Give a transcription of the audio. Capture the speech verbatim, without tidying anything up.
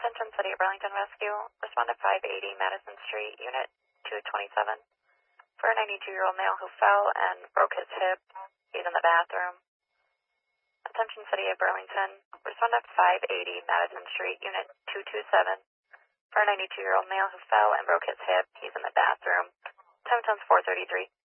Attention City of Burlington Rescue. Respond to five eighty Madison Street, Unit two twenty-seven. For a ninety-two-year-old male who fell and broke his hip. He's in the bathroom. Attention City of Burlington. Respond to five eighty Madison Street, Unit two twenty-seven. For a ninety-two-year-old male who fell and broke his hip. He's in the bathroom. Time comes four thirty-three.